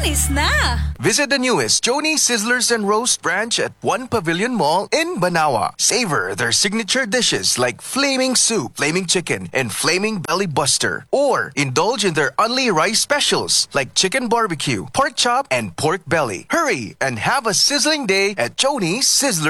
Lunes na! Visit the newest Joni Sizzlers and Roast branch at One Pavilion Mall in Banawa. Savor their signature dishes like flaming soup, flaming chicken, and flaming belly buster. Or indulge in their only rice specials like chicken barbecue, pork chop, and pork belly. Hurry and have a sizzling day at Joni Sizzlers.